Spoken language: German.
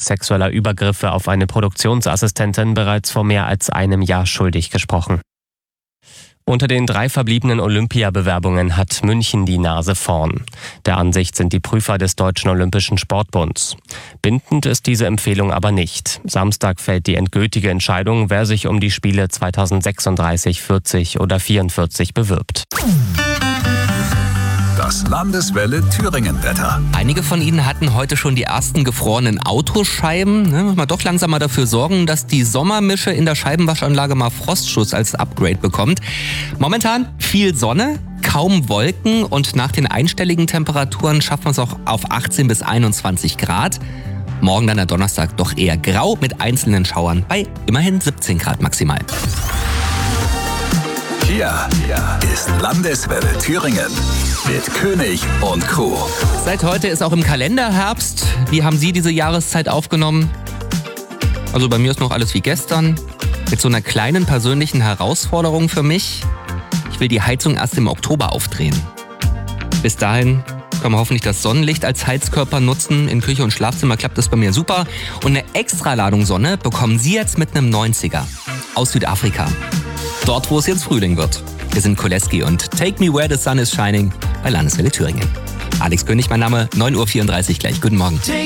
sexueller Übergriffe auf eine Produktionsassistentin bereits vor mehr als einem Jahr schuldig gesprochen. Unter den 3 verbliebenen Olympiabewerbungen hat München die Nase vorn. Der Ansicht sind die Prüfer des Deutschen Olympischen Sportbunds. Bindend ist diese Empfehlung aber nicht. Samstag fällt die endgültige Entscheidung, wer sich um die Spiele 2036, 40 oder 44 bewirbt. Das Landeswelle Thüringen-Wetter. Einige von Ihnen hatten heute schon die ersten gefrorenen Autoscheiben. Muss man doch langsam mal dafür sorgen, dass die Sommermische in der Scheibenwaschanlage mal Frostschutz als Upgrade bekommt. Momentan viel Sonne, kaum Wolken und nach den einstelligen Temperaturen schaffen wir es auch auf 18 bis 21 Grad. Morgen dann der Donnerstag doch eher grau mit einzelnen Schauern bei immerhin 17 Grad maximal. Hier ist Landeswelle Thüringen mit König und Co. Seit heute ist auch im Kalender Herbst. Wie haben Sie diese Jahreszeit aufgenommen? Also bei mir ist noch alles wie gestern. Mit so einer kleinen persönlichen Herausforderung für mich. Ich will die Heizung erst im Oktober aufdrehen. Bis dahin können wir hoffentlich das Sonnenlicht als Heizkörper nutzen. In Küche und Schlafzimmer klappt das bei mir super. Und eine Extraladung Sonne bekommen Sie jetzt mit einem 90er aus Südafrika. Dort, wo es jetzt Frühling wird. Wir sind Koleski und Take Me Where the Sun is Shining bei Landeswelle Thüringen. Alex König, mein Name, 9:34 Uhr gleich. Guten Morgen.